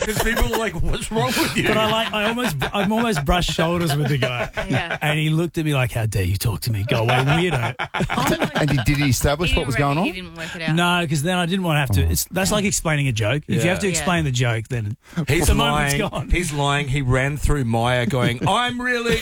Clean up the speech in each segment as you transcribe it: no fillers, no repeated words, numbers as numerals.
Because people are like, what's wrong with you? But I almost brushed shoulders with the guy. Yeah. And he looked at me like, how dare you talk to me? Go away, weirdo. And did he establish what was going He on? didn't work it out. No, because then I didn't want to have to. That's like explaining a joke. If you have to explain the joke, then He's the moment's lying. gone. He's lying. He ran through Maya going, I'm really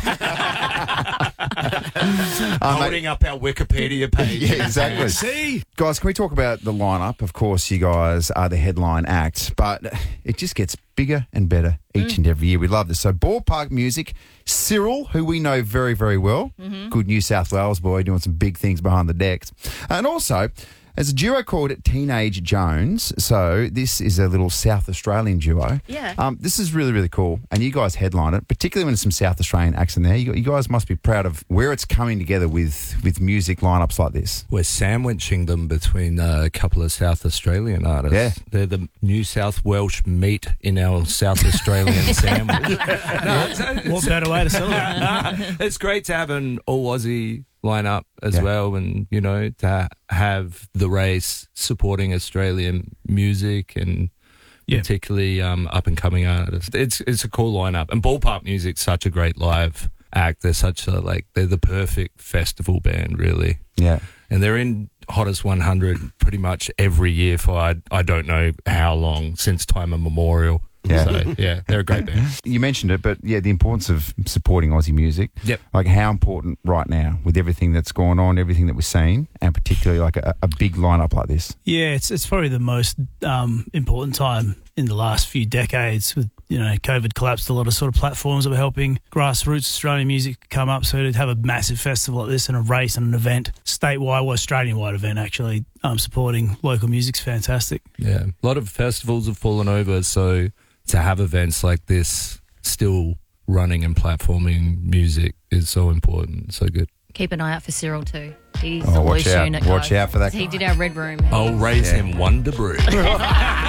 holding up our Wikipedia page. Yeah, exactly. See? Guys, can we talk about the lineup? Of course, you guys are the headline act, but it just gets bigger and better each and every year. We love this. So, Ballpark Music, Cyril, who we know very, very well, good New South Wales boy doing some big things behind the decks. And also, there's a duo called Teenage Jones. So this is a little South Australian duo. Yeah. This is really, really cool. And you guys headline it, particularly when there's some South Australian acts in there. You guys must be proud of where it's coming together with music lineups like this. We're sandwiching them between a couple of South Australian artists. Yeah. They're the New South Welsh meat in our South Australian sandwich. What better way to celebrate? It's great to have an all Aussie lineup as well, and you know, to have the race supporting Australian music and particularly up and coming artists. It's a cool lineup, and Ballpark Music's such a great live act. They're they're the perfect festival band, really. Yeah. And they're in Hottest 100 pretty much every year for I don't know how long, since time immemorial. Yeah. So, yeah, they're a great band. You mentioned it, but yeah, the importance of supporting Aussie music. Yep. Like how important right now with everything that's going on, everything that we're seeing, and particularly like a big lineup like this. Yeah, it's probably the most important time in the last few decades. With COVID collapsed a lot of sort of platforms that were helping grassroots Australian music come up. So to have a massive festival like this and a race and an event, statewide or Australian-wide event actually, supporting local music's fantastic. Yeah, a lot of festivals have fallen over, so to have events like this still running and platforming music is so important, so good. Keep an eye out for Cyril too. He's Oh, a watch loose out. unit, Watch guys. out for that He guy. did our Red Room. I'll raise him one debris.